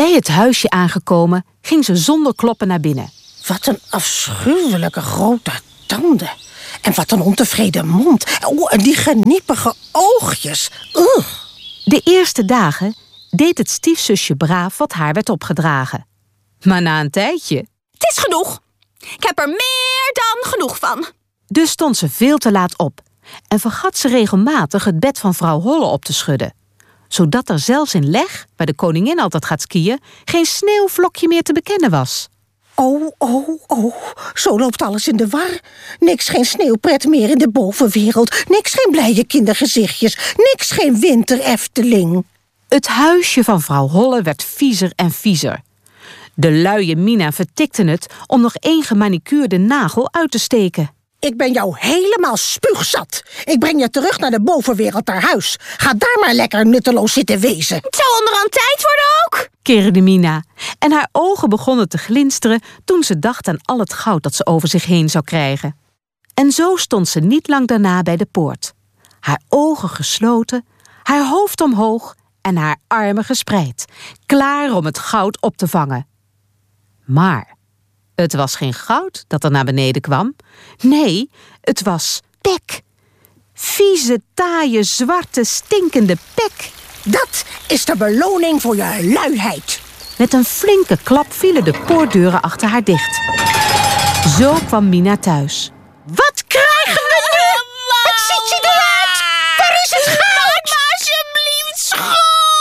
Bij het huisje aangekomen ging ze zonder kloppen naar binnen. Wat een afschuwelijke grote tanden. En wat een ontevreden mond. Oh, en die geniepige oogjes. Ugh. De eerste dagen deed het stiefzusje braaf wat haar werd opgedragen. Maar na een tijdje... Het is genoeg. Ik heb er meer dan genoeg van. Dus stond ze veel te laat op en vergat ze regelmatig het bed van vrouw Holle op te schudden. Zodat er zelfs in Leg, waar de koningin altijd gaat skiën, geen sneeuwvlokje meer te bekennen was. Oh, zo loopt alles in de war. Niks geen sneeuwpret meer in de bovenwereld. Niks geen blije kindergezichtjes. Niks geen winter-Efteling. Het huisje van vrouw Holle werd viezer en viezer. De luie Mina vertikte het om nog 1 gemanicuurde nagel uit te steken. Ik ben jou helemaal spuugzat. Ik breng je terug naar de bovenwereld naar huis. Ga daar maar lekker nutteloos zitten wezen. Het zou onderhand tijd worden ook. Kirde Mina. En haar ogen begonnen te glinsteren toen ze dacht aan al het goud dat ze over zich heen zou krijgen. En zo stond ze niet lang daarna bij de poort. Haar ogen gesloten, haar hoofd omhoog en haar armen gespreid. Klaar om het goud op te vangen. Maar het was geen goud dat er naar beneden kwam. Nee, het was pek. Vieze, taaie, zwarte, stinkende pek. Dat is de beloning voor je luiheid. Met een flinke klap vielen de poortdeuren achter haar dicht. Zo kwam Mina thuis. Wat krijgen we nu? Wat ziet je eruit? Waar is het goud? Maar alsjeblieft schoon.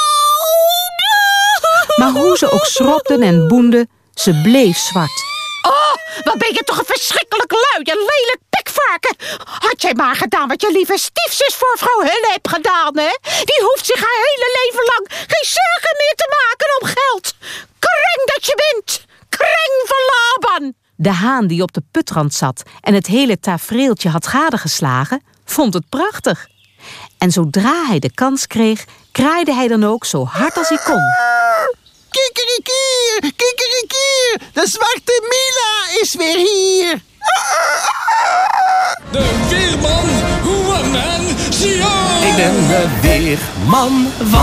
Maar hoe ze ook schropten en boenden, ze bleef zwart. Oh, wat ben je toch een verschrikkelijk lui, je lelijk pekvarken. Had jij maar gedaan wat je lieve stiefzus voor vrouw Hulle hebt gedaan, hè? Die hoeft zich haar hele leven lang geen zorgen meer te maken om geld. Kreng dat je bent. Kreng van Laban. De haan die op de putrand zat en het hele tafereeltje had gadegeslagen, vond het prachtig. En zodra hij de kans kreeg, kraaide hij dan ook zo hard als hij kon. Kikerikier, kikerikier, de zwarte Mila is weer hier. De weerman, One Man Show. Ik ben de weerman van